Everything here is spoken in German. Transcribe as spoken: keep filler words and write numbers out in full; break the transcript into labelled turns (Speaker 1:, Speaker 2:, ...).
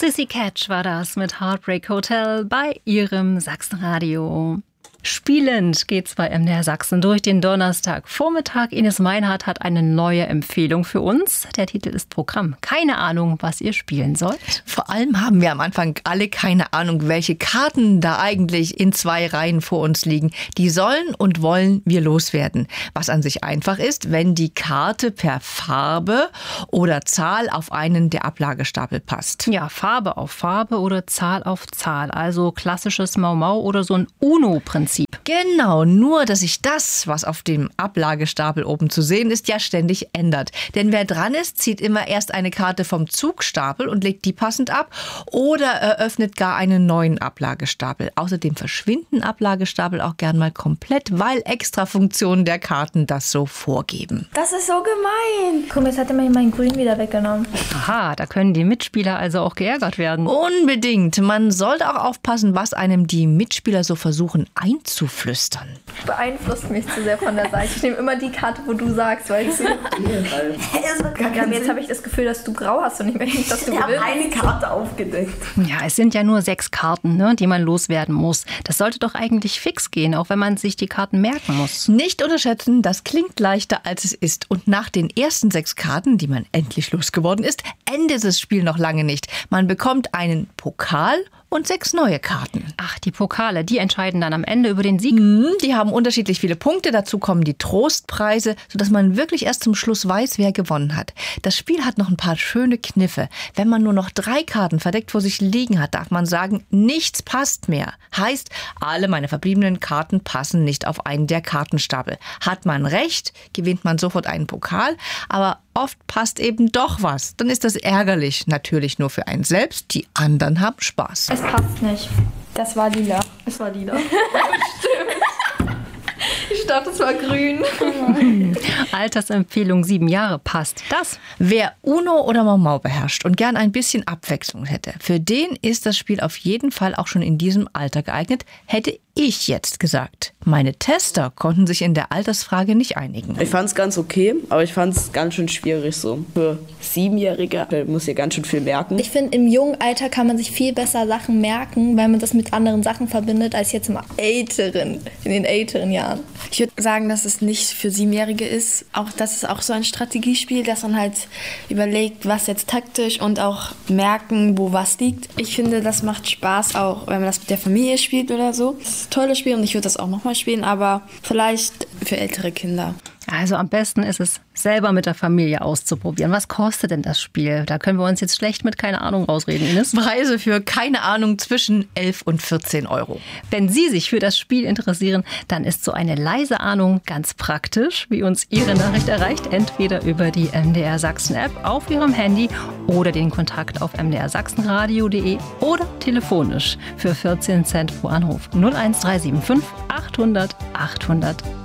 Speaker 1: Sissy Catch war das mit Heartbreak Hotel bei Ihrem Sachsenradio. Spielend geht's bei M D R Sachsen durch den Donnerstagvormittag. Ines Meinhardt hat eine neue Empfehlung für uns. Der Titel ist Programm. Keine Ahnung, was ihr spielen sollt.
Speaker 2: Vor allem haben wir am Anfang alle keine Ahnung, welche Karten da eigentlich in zwei Reihen vor uns liegen. Die sollen und wollen wir loswerden. Was an sich einfach ist, wenn die Karte per Farbe oder Zahl auf einen der Ablagestapel passt.
Speaker 1: Ja, Farbe auf Farbe oder Zahl auf Zahl. Also klassisches Mau-Mau oder so ein Uno-Prinzip.
Speaker 2: Genau, nur dass sich das, was auf dem Ablagestapel oben zu sehen ist, ja ständig ändert. Denn wer dran ist, zieht immer erst eine Karte vom Zugstapel und legt die passend ab oder eröffnet gar einen neuen Ablagestapel. Außerdem verschwinden Ablagestapel auch gern mal komplett, weil Extrafunktionen der Karten das so vorgeben.
Speaker 3: Das ist so gemein. Guck mal, jetzt hat er mir mein Grün wieder weggenommen.
Speaker 1: Aha, da können die Mitspieler also auch geärgert werden.
Speaker 2: Unbedingt. Man sollte auch aufpassen, was einem die Mitspieler so versuchen einzuflüstern.
Speaker 3: Beeinflusst mich zu sehr von der Seite. Ich nehme immer die Karte, wo du sagst, weißt du. Ja, jetzt habe ich das Gefühl, dass du grau hast und nicht mehr, dass du
Speaker 4: Ich habe
Speaker 3: gewinnst.
Speaker 4: eine Karte aufgedeckt.
Speaker 1: Ja, es sind ja nur sechs Karten, ne, die man loswerden muss. Das sollte doch eigentlich fix gehen, auch wenn man sich die Karten merken muss.
Speaker 2: Nicht unterschätzen, das klingt leichter, als es ist. Und nach den ersten sechs Karten, die man endlich losgeworden ist, endet das Spiel noch lange nicht. Man bekommt einen Pokal und sechs neue Karten.
Speaker 1: Ach, die Pokale, die entscheiden dann am Ende über den Sieg.
Speaker 2: Die haben unterschiedlich viele Punkte. Dazu kommen die Trostpreise, sodass man wirklich erst zum Schluss weiß, wer gewonnen hat. Das Spiel hat noch ein paar schöne Kniffe. Wenn man nur noch drei Karten verdeckt vor sich liegen hat, darf man sagen, nichts passt mehr. Heißt, alle meine verbliebenen Karten passen nicht auf einen der Kartenstapel. Hat man recht, gewinnt man sofort einen Pokal. Aber oft passt eben doch was. Dann ist das ärgerlich. Natürlich nur für einen selbst. Die anderen haben Spaß.
Speaker 3: Es passt nicht. Das war lila. Es war lila. Stimmt. Ich dachte, es war grün.
Speaker 1: Altersempfehlung sieben Jahre passt das.
Speaker 2: Wer Uno oder Mau Mau beherrscht und gern ein bisschen Abwechslung hätte, für den ist das Spiel auf jeden Fall auch schon in diesem Alter geeignet, hätte ich jetzt gesagt. Meine Tester konnten sich in der Altersfrage nicht einigen.
Speaker 4: Ich fand es ganz okay, aber ich fand es ganz schön schwierig so. Für Siebenjährige muss ihr ganz schön viel merken.
Speaker 3: Ich finde, im jungen Alter kann man sich viel besser Sachen merken, weil man das mit anderen Sachen verbindet, als jetzt im älteren, in den älteren Jahren.
Speaker 5: Ich würde sagen, dass es nicht für Siebenjährige ist. Auch das ist auch so ein Strategiespiel, dass man halt überlegt, was jetzt taktisch und auch merken, wo was liegt. Ich finde, das macht Spaß auch, wenn man das mit der Familie spielt oder so. Das ist ein tolles Spiel und ich würde das auch nochmal spielen, aber vielleicht für ältere Kinder.
Speaker 1: Also am besten ist es, selber mit der Familie auszuprobieren. Was kostet denn das Spiel? Da können wir uns jetzt schlecht mit keine Ahnung rausreden, Ines.
Speaker 2: Preise für keine Ahnung zwischen elf und vierzehn Euro.
Speaker 1: Wenn Sie sich für das Spiel interessieren, dann ist so eine leise Ahnung ganz praktisch, wie uns Ihre Nachricht erreicht. Entweder über die M D R Sachsen App auf Ihrem Handy oder den Kontakt auf m d r sachsenradio punkt de oder telefonisch für vierzehn Cent pro Anruf null eins drei sieben fünf achthundert achthundert